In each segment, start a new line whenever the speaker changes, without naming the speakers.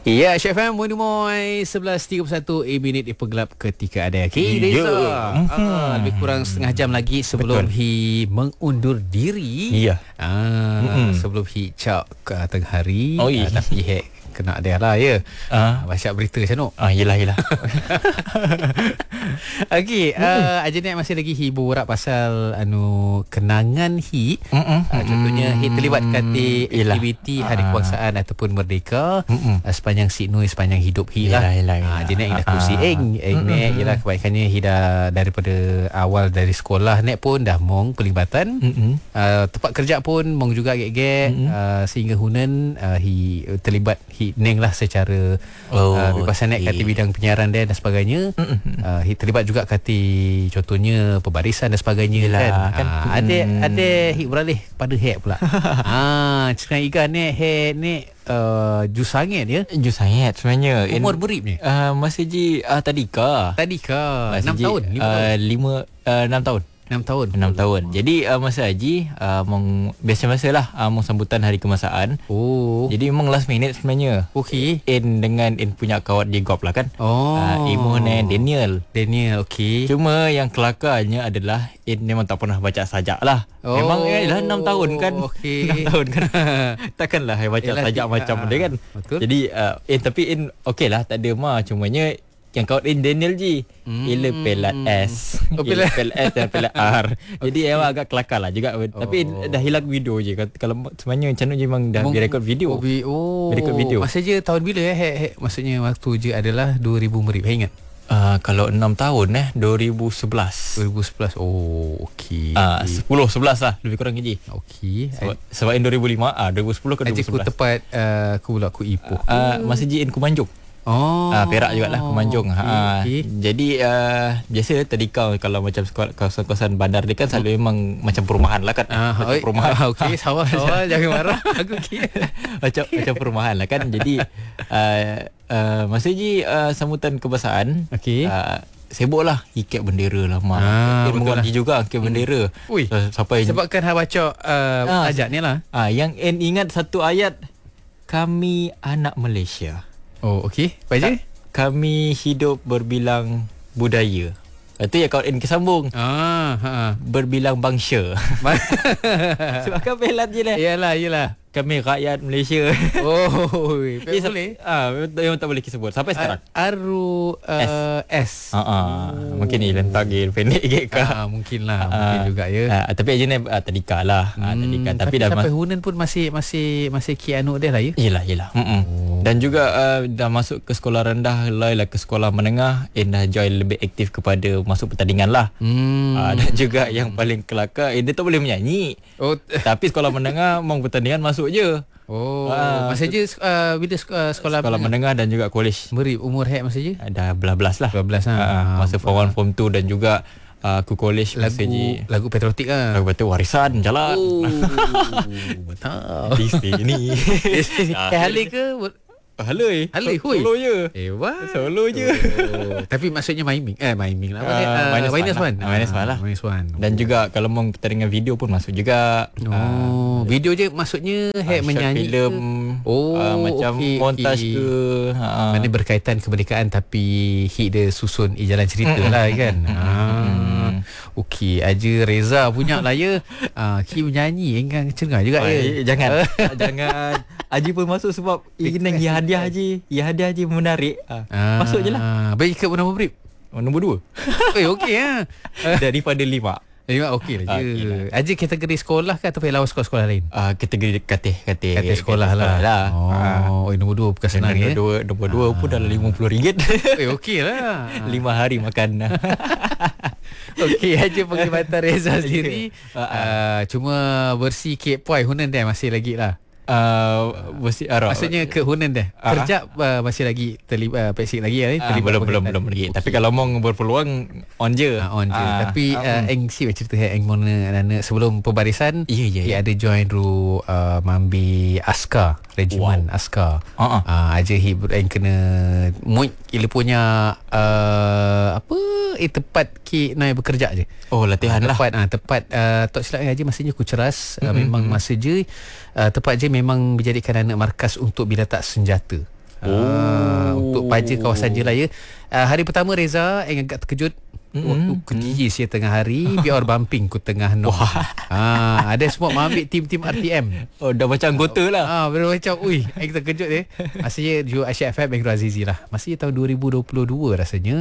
Ya, Chef FM Moy 11.31 minit dipergelap ketika ada Reza. Lebih kurang setengah jam lagi sebelum mengundur diri.
Ya.
Sebelum cak ke tengah hari.
Oh,
tapi kena dia lah ya. Baca berita macam tu.
Yelah.
Okey, Ajanet masih lagi borak pasal kenangan contohnya terlibat kata aktiviti Hari Kebangsaan ataupun Merdeka sepanjang Sidnoi, sepanjang hidup lah. Ajanet dah kursi nek ialah kebaikannya dah daripada awal dari sekolah nek pun dah mong pelibatan. Tempat kerja pun mong juga gek sehingga hunan terlibat neng lah secara bebasan nek kata bidang penyiaran dia dan sebagainya. Terlibat juga kata contohnya pembarisan dan sebagainya kan. Ada beralih pada pula. Cerita ikan ni jus sangit ya.
Jus sangit sebenarnya.
Umur berip ni?
Masih tadika.
6 tahun?
6 tahun.
6 tahun.
Jadi masa haji biasa-biasalah sambutan hari kebangsaan. Jadi memang last minute sebenarnya.
Okey.
Dengan punya kawan di GOP lah kan. Imu dan Daniel,
okey.
Cuma yang kelakarnya adalah memang tak pernah baca sajak lah. Memang dah 6 tahun kan. 6 tahun kan. Takkanlah baca sajak macam dia kan.
Betul.
Jadi tapi okey lah, tak ada cumanya yang kawan Daniel je Ila pelat S Ila pelat S dan pelat R. Jadi emang agak kelakar lah juga. Tapi dah hilang video je. Kalau sebenarnya macam je memang dah direkod video. Direkod video.
Masa je tahun bila maksudnya waktu je adalah 2000 merip. Ingat?
Kalau 6 tahun 2011.
Okey.
10-11 lah lebih kurang je.
Okey.
Sebab 2005 2010 ke 2011.
Aku tepat aku Ipoh.
Masa je in Kumanjung. Perak jugalah Kumanjung. Jadi biasa tadika kalau macam kawasan-kawasan bandar dia kan selalu memang macam perumahan lah kan.
Perumahan. Okey, sawah jangan marah. Aku kira
macam perumahan lah kan. Jadi masa je sambutan kebangsaan.
Okey.
Sibuk lah ikat bendera lah mak. Mengundi juga ikat bendera. Sampai
sebabkan baca ajak ni lah.
Yang ingat satu ayat, kami anak Malaysia.
Okey. Apa je?
Kami hidup berbilang budaya. Itu ya kawan kesambung. Berbilang bangsa. Sebab kan pelat je lah.
Yalah.
Kami rakyat Malaysia.
Boleh.
Memang tak boleh disebut sampai sekarang.
S.
Mungkin ni lentak pendek ke
mungkin juga ya.
Tapi aja tadika lah. Tadika tapi dah
sampai hunan pun masih kianu dia lah ya.
Yelah. Dan juga dah masuk ke sekolah rendah, lah ke sekolah menengah, dah join lebih aktif kepada masuk pertandingan lah. Dan juga yang paling kelakar, dia tak boleh menyanyi. Tapi sekolah menengah mau pertandingan masuk je.
Masa je bila sekolah
menengah dan juga kolej.
Merip umur masa je?
Dah belas lah. Masa form 1 form 2 dan juga aku kolej
lagu patriotik lah.
Lagu patriotik warisan jalan.
Betul.
Di sini.
Halih ke? Halih
Solo je. Solo je.
Tapi maksudnya miming lah. Minus one.
Dan juga kalau mau kita dengan video pun masuk juga.
Video je maksudnya menyanyi
film macam montaj ke.
Mana berkaitan kemerdekaan tapi dia susun jalan cerita lah kan. Okey, Aja Reza punya lah ya. Ki menyanyi engkang cengar juga ya.
Jangan. Aji pun masuk sebab ingin hadiah je menarik. Masuk je lah.
Baik ke nombor berip?
Nombor 2.
Okey
daripada 5.
Okey lah je. Aja kategori sekolah ke atau lawan sekolah-sekolah lain?
Kategori kata
sekolah lah. Nombor 2 bukan senang ya.
Nombor 2 pun dalam RM50.
Okey lah.
5 hari makan.
Okey, Aja perkhidmatan Reza sendiri. Cuma bersih K-Poi hunan dia masih lagi lah. Maksudnya ke hunan dah. Kerja masih lagi terlibat sikit lagi
belum lagi. Tapi kalau mau berpeluang on je.
Tapi si cerita mana sebelum pembarisan dia ada join mambi askar regimen askar. Aja kena mood gila punya tepat naik bekerja je.
Latihan lah.
Tepat tak silap aja masanya aku ceras. Memang masa je tepat je memang menjadikan anak markas untuk bila tak senjata. Untuk paja kawasan Jelaya. Hari pertama Reza agak terkejut. Waktu kerja saya tengah hari, biar bumping ku tengah no. Ada semua mengambil tim-tim RTM.
Dah macam anggota lah.
Betul macam saya terkejut Masanya juga Asyik FM Bang Azizi lah. Masanya tahun 2022 rasanya.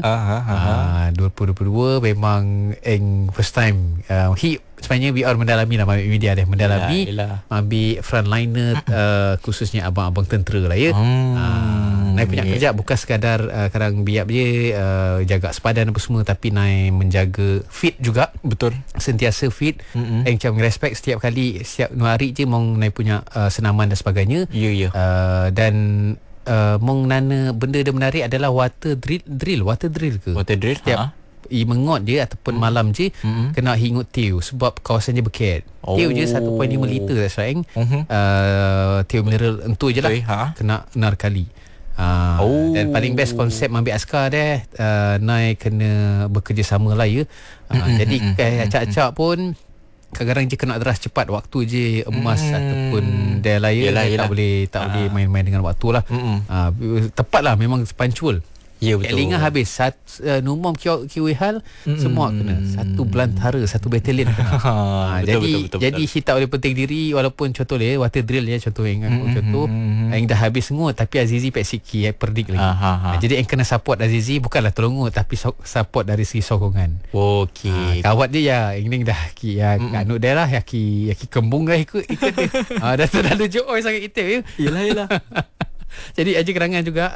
2022 memang first time sebenarnya VR mendalami lah media mendalami ambil frontliner khususnya abang-abang tentera lah Naik punya kerja bukan sekadar kadang biar je jaga sepadan apa semua, tapi naik menjaga fit juga.
Betul.
Sentiasa fit. Macam respect setiap kali, setiap hari je mong naik punya senaman dan sebagainya. Dan mong nana benda dia menarik adalah water drill ke?
Water drill?
Setiap mengot je ataupun malam je kena hingut tiu sebab kawasan je berket. Tiu je 1.5 liter dah sayang. Tiu mineral entu je lah. Kena nar kali. Dan paling best konsep ambil askar naik kena bekerjasama lah jadi acak-acak pun kadang-kadang je kena deras cepat, waktu je emas ataupun dia lah tak boleh main-main dengan waktu lah. Tepat lah, memang pancul.
Ya, betul.
Telinga habis numam kiwihal semua kena. Satu belantara, satu batalion kena. Jadi kita tak boleh penting diri, walaupun contoh water drill contoh contoh yang dah habis semua, tapi Azizi pek siki perdik lagi. Jadi yang kena support Azizi bukanlah tolong, tapi support dari segi sokongan.
Okey.
Kawat dia ini dah kanut dia lah yaki kembung dah ikut dia. Dah terlalu joy sangat kita.
Yalah.
Jadi Haji Kerangan juga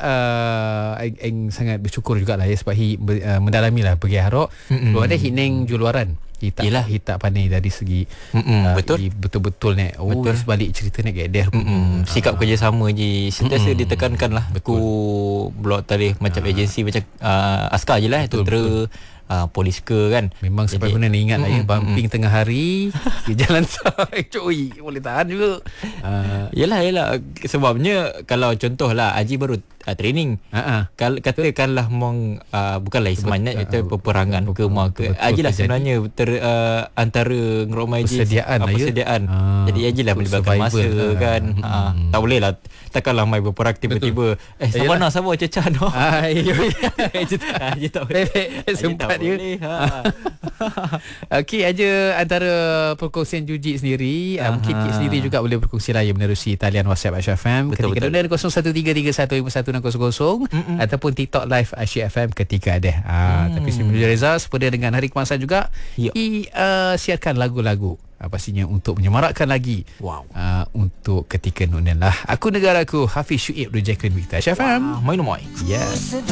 sangat bersyukur jugalah sebab mendalami lah pergi Harok. Luar ada hineng juluaran. Kita pandai dari segi betul-betul sebalik cerita ni gadah.
Sikap kerjasama je sentiasa ditekankan lah. Aku blok tadi macam agensi macam askar je lah, tentera, polis ke kan.
Memang sampai guna ni ingat lah bumping tengah hari di jalan cuy boleh tahan juga.
Yelah sebabnya kalau contoh lah Haji baru training, katakanlah mong bukanlah semangat kita peperangan ke mau ke Haji lah sebenarnya antara ngeromai persediaan. Jadi Haji lah melibatkan masa kan. Tak boleh lah takkanlah mai berperang tiba-tiba sama cecah no. Haji tak boleh sempat dia. Okey,
aja antara perkongsian Juji sendiri, mungkin Kit sendiri juga boleh berkongsi raya menerusi talian WhatsApp Asyik FM ketika ada 0133155100 ataupun TikTok live Asyik FM ketika ada. Tapi sebelum Reza sepada dengan hari kemasan juga siarkan lagu-lagu pastinya untuk menyemarakkan lagi untuk ketika nunan lah. Aku negaraku, Hafiz Syuib, Jacqueline Victor, Asyik FM.
Main.
Yes.